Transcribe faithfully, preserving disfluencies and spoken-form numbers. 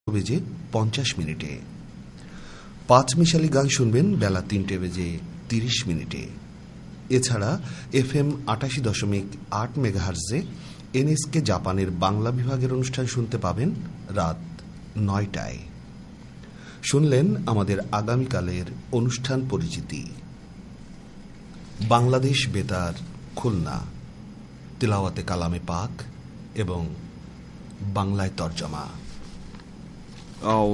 বেজে পঞ্চাশ মিনিটে। পাঁচ মিশালি গান শুনবেন বেলা তিনটে বেজে তিরিশ মিনিটে। এছাড়া এফ এম আটাশি দশমিক আট মেগাহার্জে এনএসকে জাপানের বাংলা বিভাগের অনুষ্ঠান শুনতে পাবেন রাত নয়টায়। শুনলেন আমাদের আগামীকালের অনুষ্ঠান পরিচিতি। বাংলাদেশ বেতার খুলনা, তিলাওয়াতে কালামে পাক এবং বাংলায় তর্জমা।